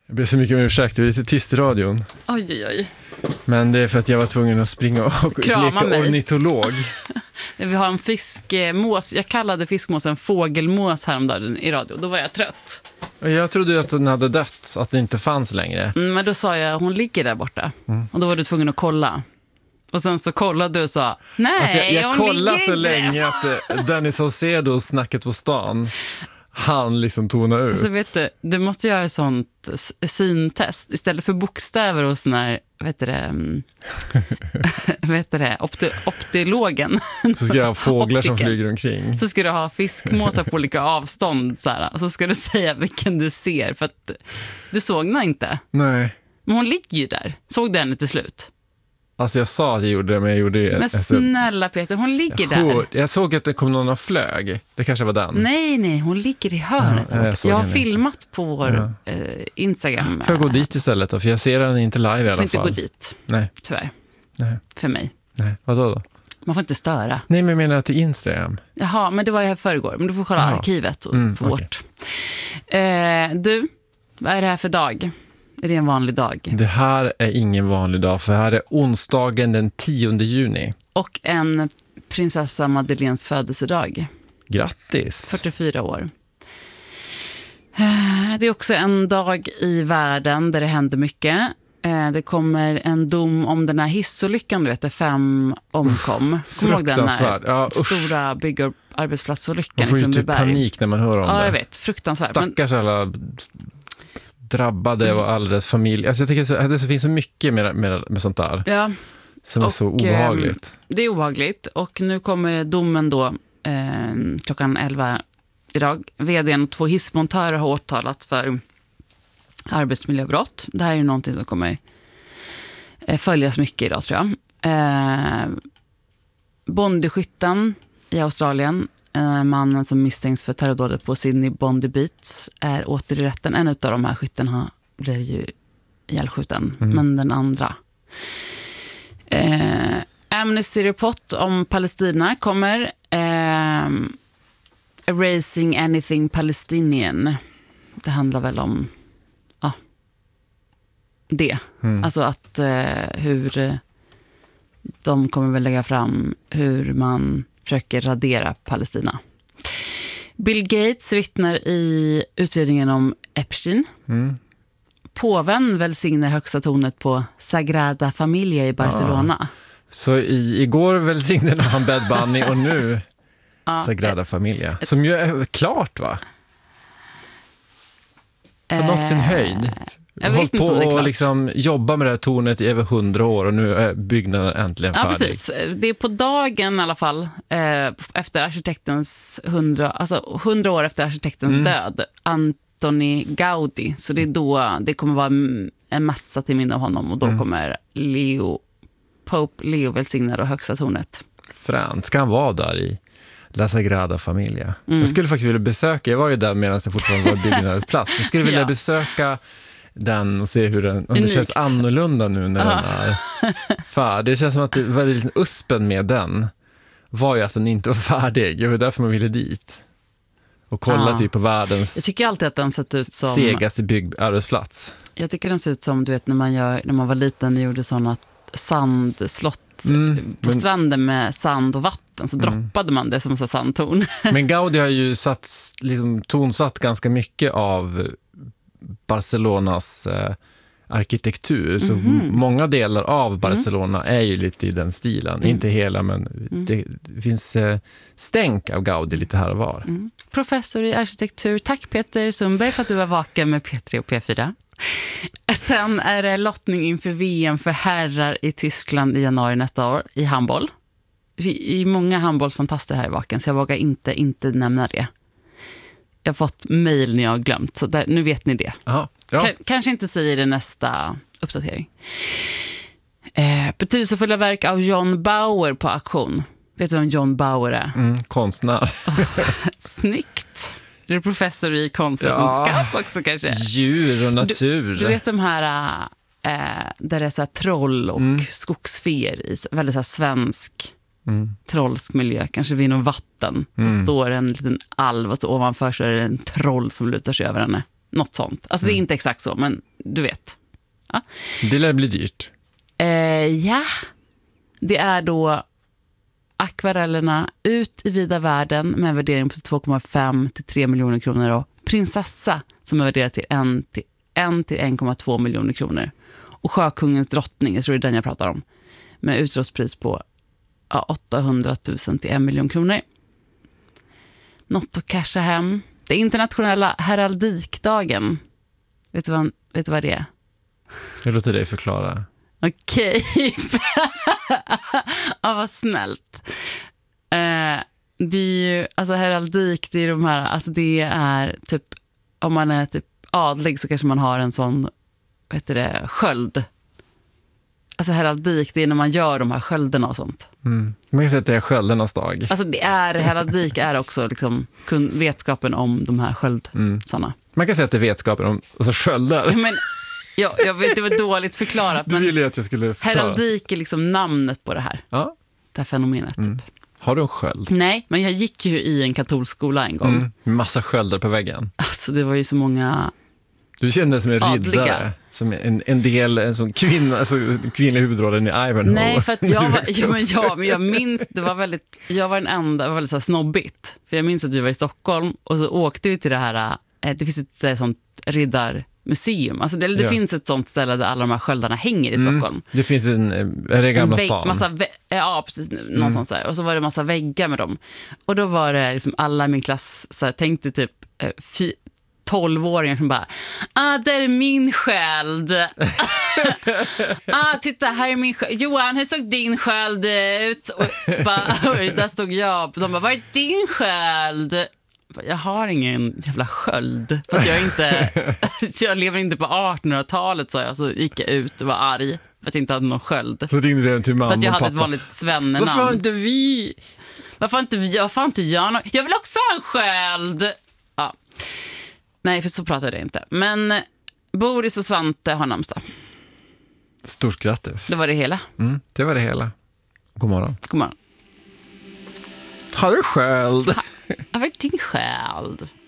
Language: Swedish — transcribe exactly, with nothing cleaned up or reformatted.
Jag ber så mycket om ursäkt, det är lite tyst i radion. Oj, oj, oj. Men det är för att jag var tvungen att springa och Krama leka mig. ornitolog. Vi har en fiskmås. Jag kallade fiskmåsen fågelmås häromdagen i radio. Då var jag trött. Och jag trodde att den hade dött, att det inte fanns längre. Mm, men då sa jag, hon ligger där borta. Mm. Och då var du tvungen att kolla. Och sen så kollade du och sa, nej, alltså jag, jag hon kollade ligger så länge att eh, Dennis Saucedo och snacket på stan han liksom tona ut. Så vet du, du måste göra ett sånt syntest istället för bokstäver och sån här, vet du det, vet du det, opti, optilogen. Så ska jag ha fåglar Optiken. Som flyger omkring. Så ska du ha fiskmåsar på olika avstånd så här, och så ska du säga vilken du ser för att du såg henne inte. Nej. Men hon ligger ju där. Såg du henne till slut? Alltså jag sa att jag gjorde det, men jag gjorde det. Men alltså, snälla Peter, hon ligger jag, där. jag såg att det kom någon och flög. Det kanske var den. Nej, nej, hon ligger i hörnet. Ja, jag, jag, jag har henne. filmat på vår ja. eh, Instagram. Får jag gå dit istället då? För jag ser den inte live i alla fall. Får inte gå dit, Nej. tyvärr. Nej. För mig. Nej, vadå då? Man får inte störa. Nej, men jag menar till Instagram. Jaha, men det var ju här förrgår. Men du får kolla Jaha. arkivet och, Mm, på okay. vårt. Eh, du, vad är det här för dag? Är det en vanlig dag? Det här är ingen vanlig dag, för här är onsdagen den tionde juni. Och en prinsessa Madeleines födelsedag. Grattis! fyrtiofyra år. Eh, det är också en dag i världen där det händer mycket. Eh, det kommer en dom om den här hissolyckan, du vet, där fem omkom. Kommer du ihåg den här ja, stora byggarbetsplatsolyckan man får i ju typ Sundbyberg? panik när man hör om ja, det. Ja, jag vet. Fruktansvärt. Stackars men... alla drabbade och alldeles familj. Alltså jag tycker så, det finns så mycket med, med, med sånt där. Ja. Som och, är så obehagligt. Eh, det är obehagligt. Och nu kommer domen då eh, klockan elva idag. Vdn och två hissmontörer har åtalat för arbetsmiljöbrott. Det här är ju någonting som kommer eh, följas mycket idag, tror jag. Eh, Bondyskytten i Australien, eh, mannen som misstänks för terrordådet på Sydney Bondi Beach, är åter i rätten. En av de här skyttarna blev ju ihjälskjuten, mm. men den andra. Eh, Amnesty-rapport om Palestina kommer. Eh, Erasing Anything Palestinian. Det handlar väl om ja, det. Mm. Alltså att eh, hur de kommer väl lägga fram hur man försöker radera Palestina. Bill Gates vittnar i utredningen om Epstein. Mm. Påven välsignar högsta tornet på Sagrada Familia i Barcelona. Ja. Så i, igår välsignade han Bad Bunny och nu ja. Sagrada Familia. Som ju är klart, va? Har nått sin höjd. Jag vet Håll på inte och liksom jobba med det här tornet i över hundra år och nu är byggnaden äntligen färdig. Ja, precis. Det är på dagen i alla fall eh, efter arkitektens hundra, alltså hundra år efter arkitektens mm. död. Antoni Gaudi. Så det är då det kommer vara en massa till minne av honom och då mm. kommer Leo, Pope Leo välsignar och högsta tornet. Fränt. Ska han vara där i La Sagrada Familia? Mm. Jag skulle faktiskt vilja besöka, jag var ju där medan jag fortfarande var byggnadens plats. Jag skulle vilja ja. besöka den och se hur den, om det känns annorlunda nu när Aha. den är färdig. Det känns som att det var lite uspen med den var ju att den inte var färdig. Det var därför man ville dit. Och kolla ja. typ på världens jag tycker alltid att den sett ut som segaste byggarbetsplats. Jag tycker den ser ut som, du vet, när man, gör, när man var liten och gjorde sådana sandslott mm, på men, stranden med sand och vatten. Så mm. droppade man det som så sandtorn. Men Gaudi har ju satt, liksom, tonsatt ganska mycket av Barcelonas eh, arkitektur. Så mm-hmm. många delar av Barcelona mm. är ju lite i den stilen. Mm. Inte hela, men mm. det, det finns eh, stänk av Gaudi lite här och var. Mm. Professor i arkitektur. Tack Peter Sundberg för att du var vaken med P tre och P fyra. Sen är det lottning inför V M för herrar i Tyskland i januari nästa år i handboll. Vi är många handbollsfantaster här i vaken, så jag vågar inte, inte nämna det. Jag har fått mejl när jag har glömt, så där, nu vet ni det. Aha, ja. K- kanske inte säger det nästa uppdatering. Eh, betydelsefulla verk av John Bauer på auktion. Vet du vem John Bauer är? Mm, konstnär. Oh, snyggt. Du är professor i konstvetenskap ja, också kanske. Djur och natur. Du, du vet de här äh, där det är så här troll och mm. skogsfer i väldigt så här svensk mm. trollsk miljö. Kanske vid någon vatten. Så mm. står en liten alv och så ovanför så är det en troll som lutar sig över henne. Något sånt. Alltså mm. det är inte exakt så, men du vet. Ja. Det lär bli dyrt. Eh, ja, det är då akvarellerna ut i vida världen med en värdering på två komma fem till tre miljoner kronor och prinsessa som är värderad till en till en komma två miljoner kronor. Och Sjökungens drottning, jag tror det är den jag pratar om, med utropspris på ja, åttahundratusen till en miljon kronor. Något att casha hem. Det är internationella heraldikdagen. Vet du vad, vet du vad det är? Jag låter dig förklara. Okej. Ja, vad snällt. Eh, det är ju, alltså heraldik, det är de här, alltså det är typ, om man är typ adlig så kanske man har en sån, vad heter det, sköld. Alltså heraldik, det är när man gör de här skölderna och sånt. Mm. Man kan säga att det är sköldernas dag. Alltså det är, heraldik är också liksom kun, vetskapen om de här sköldsarna. Mm. Man kan säga att det är vetskapen om alltså sköldar. Men ja, jag vet, det var dåligt förklarat. Du ville ju att jag skulle förklara. Heraldik är liksom namnet på det här. Ja. Det här fenomenet. Typ. Mm. Har du en sköld? Nej, men jag gick ju i en katolsk skola en gång. Mm. Massa sköldar på väggen. Alltså det var ju så många... Du kände som en adliga. riddare, som en, en del, en sån kvinna, alltså kvinnliga huvudrollen i Ivanhoe. Nej, för att jag var, ja, men jag, men jag minns, det var väldigt, jag var den enda, det var väldigt så här snobbigt. För jag minns att vi var i Stockholm och så åkte vi till det här, det finns ett sånt riddarmuseum. Alltså det, det ja. finns ett sånt ställe där alla de här sköldarna hänger i Stockholm. Mm, det finns en, är det Gamla en vägg, stan? Massa vä- ja, precis, någonstans mm. där. Och så var det massa väggar med dem. Och då var det liksom alla i min klass, så jag tänkte typ, eh, fi- tolvåringar som bara, ah, där är min sköld. Ah, titta, här är min sköld. Johan, hur såg din sköld ut? Och bara, oj, där stod jag. De bara, vad är din sköld? Jag har ingen jävla sköld. För att jag inte, jag lever inte på artonhundratalet, sa jag. Så gick jag ut och var arg för att jag inte hade någon sköld. Så ringde du till mamma och pappa. För att jag hade ett vanligt svennenamn. Varför har inte vi? Varför inte vi? Varför inte jag någon? Jag vill också ha en sköld. Ja. Nej, för så pratade jag inte. Men Boris och Svante har namnsdag. Stort grattis. Det var det hela. Mm, det var det hela. God morgon. God morgon. Har du sköld? Har du din sköld?